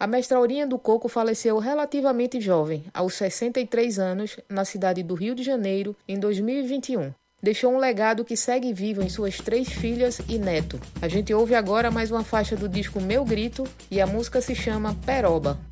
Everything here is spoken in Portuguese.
A mestra Aurinha do Coco faleceu relativamente jovem, aos 63 anos, na cidade do Rio de Janeiro, em 2021. Deixou um legado que segue vivo em suas 3 filhas e neto. A gente ouve agora mais uma faixa do disco Meu Grito e a música se chama Peroba.